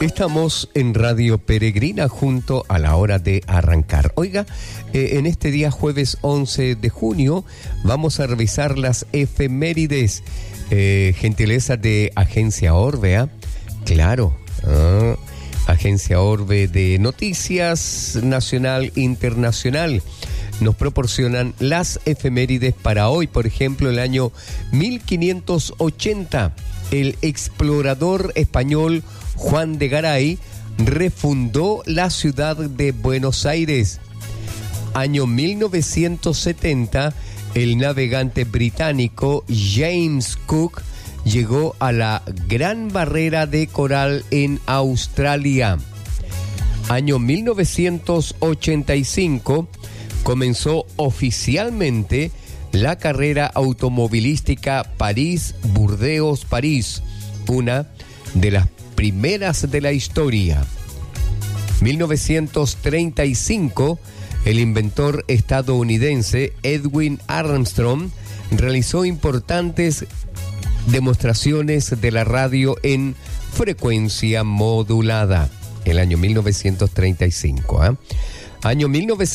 Estamos en Radio Peregrina junto a la hora de arrancar. Oiga, en este día jueves 11 de junio vamos a revisar las efemérides, gentileza de Agencia Orbe, ¿eh? Claro, Agencia Orbe de Noticias Nacional Internacional. Nos proporcionan las efemérides para hoy. Por ejemplo, el año 1580, el explorador español Juan de Garay refundó la ciudad de Buenos Aires. Año 1970, el navegante británico James Cook llegó a la Gran Barrera de Coral en Australia. Año 1985, comenzó oficialmente la carrera automovilística París-Burdeos-París, una de las primeras de la historia. 1935, el inventor estadounidense Edwin Armstrong realizó importantes demostraciones de la radio en frecuencia modulada. El año 1935, Año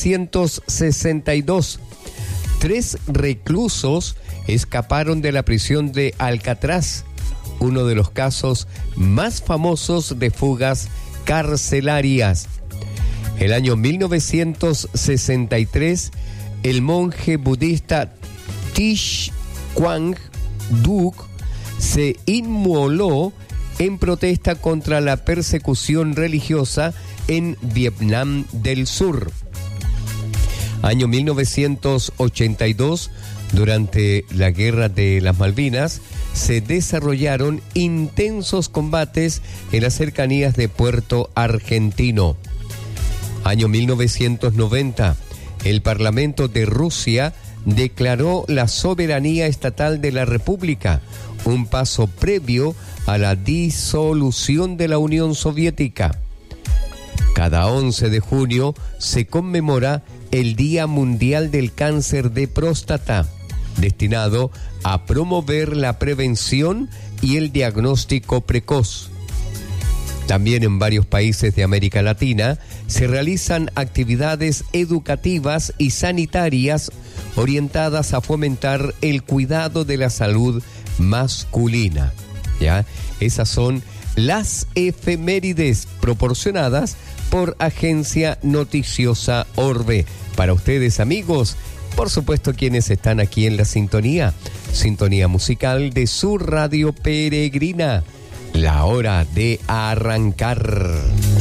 1962, 3 reclusos escaparon de la prisión de Alcatraz, uno de los casos más famosos de fugas carcelarias. El año 1963, el monje budista Thich Quang Duc se inmoló en protesta contra la persecución religiosa en Vietnam del Sur. Año 1982, durante la Guerra de las Malvinas, se desarrollaron intensos combates en las cercanías de Puerto Argentino. Año 1990, el Parlamento de Rusia declaró la soberanía estatal de la República, un paso previo a la disolución de la Unión Soviética. Cada 11 de junio se conmemora el Día Mundial del Cáncer de Próstata, destinado a promover la prevención y el diagnóstico precoz. También en varios países de América Latina se realizan actividades educativas y sanitarias orientadas a fomentar el cuidado de la salud masculina. ¿Ya? Esas son las efemérides proporcionadas por Agencia Noticiosa Orbe. Para ustedes, amigos, por supuesto, quienes están aquí en la sintonía musical de su Radio Peregrina. La hora de arrancar.